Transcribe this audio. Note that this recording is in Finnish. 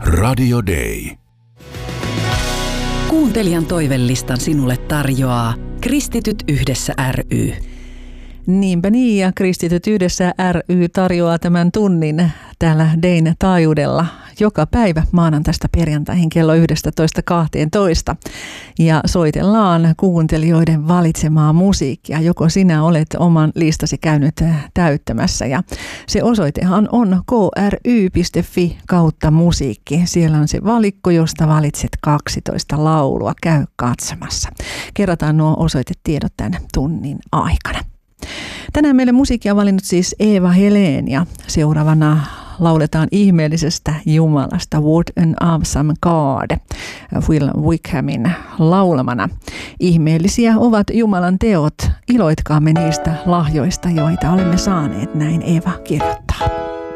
Radio Day. Kuuntelijan toivelistan sinulle tarjoaa Kristityt yhdessä ry. Niinpä niin, ja Kristityt yhdessä ry tarjoaa tämän tunnin täällä Dayn taajuudella joka päivä maanantaista perjantaihin kello 11-12. Ja soitellaan kuuntelijoiden valitsemaa musiikkia, joko sinä olet oman listasi käynyt täyttämässä. Ja se osoitehan on kry.fi/musiikki. Siellä on se valikko, josta valitset 12 laulua. Käy katsomassa. Kerrotaan nuo osoitetiedot tämän tunnin aikana. Tänään meille musiikkia on valinnut siis Eva Helén ja seuraavana lauletaan ihmeellisestä Jumalasta What an Awesome God Will Wickhamin laulamana. Ihmeellisiä ovat Jumalan teot, iloitkaamme niistä lahjoista, joita olemme saaneet, näin Eva kirjoittaa.